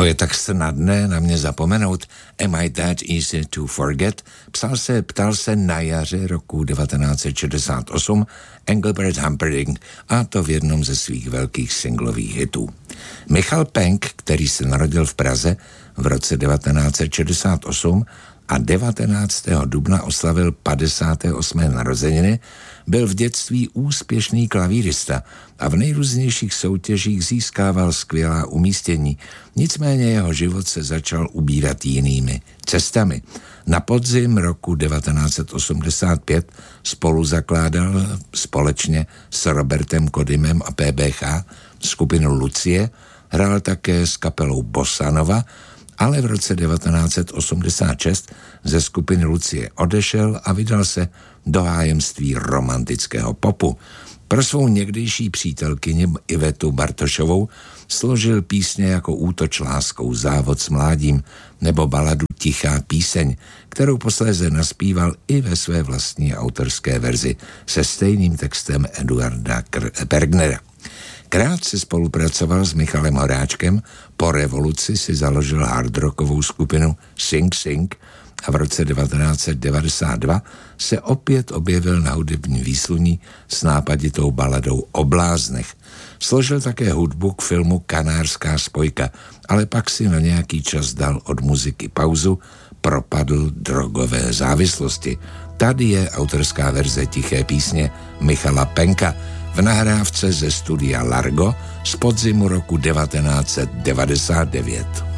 To je tak snadné na mě zapomenout. Am I that easy to forget? Ptal se na jaře roku 1968 Engelbert Humperdinck, a to v jednom ze svých velkých singlových hitů. Michal Penk, který se narodil v Praze v roce 1968 a 19. dubna oslavil 58. narozeniny, byl v dětství úspěšný klavírista a v nejrůznějších soutěžích získával skvělá umístění. Nicméně jeho život se začal ubírat jinými cestami. Na podzim roku 1985 spolu zakládal společně s Robertem Kodymem a PBH skupinu Lucie, hrál také s kapelou Bossa Nova, ale v roce 1986 ze skupiny Lucie odešel a vydal se do hájemství romantického popu. Pro svou někdejší přítelkyni Ivetu Bartošovou složil písně jako Útoč láskou, Závod s mládím nebo baladu Tichá píseň, kterou posléze naspíval i ve své vlastní autorské verzi se stejným textem Eduarda Bergnera. Krátce spolupracoval s Michalem Horáčkem, po revoluci si založil hardrockovou skupinu Sing Sing a v roce 1992 se opět objevil na hudebním výsluní s nápaditou baladou O bláznech. Složil také hudbu k filmu Kanárská spojka, ale pak si na nějaký čas dal od muziky pauzu, propadl drogové závislosti. Tady je autorská verze Tiché písně Michala Penka v nahrávce ze studia Largo z podzimu roku 1999.